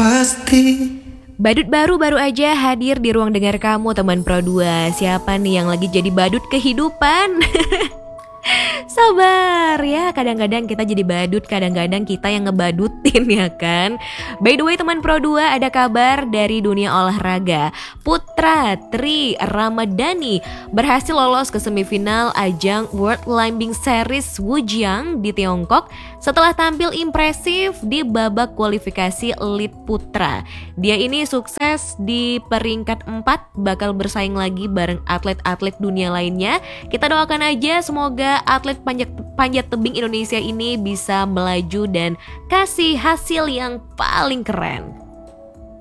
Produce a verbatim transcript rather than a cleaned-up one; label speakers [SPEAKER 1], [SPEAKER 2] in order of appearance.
[SPEAKER 1] pasti.
[SPEAKER 2] Badut baru baru aja hadir di ruang dengar kamu teman Pro dua. Siapa nih yang lagi jadi badut kehidupan? Sabar ya, kadang-kadang kita jadi badut, kadang-kadang kita yang ngebadutin ya kan. By the way teman Pro dua, ada kabar dari dunia olahraga. Putra Tri Ramadhani berhasil lolos ke semifinal ajang World Climbing Series Wujiang di Tiongkok setelah tampil impresif di babak kualifikasi elite putra. Dia ini sukses di peringkat empat, bakal bersaing lagi bareng atlet-atlet dunia lainnya. Kita doakan aja semoga atlet panjat, panjat tebing Indonesia ini bisa melaju dan kasih hasil yang paling keren.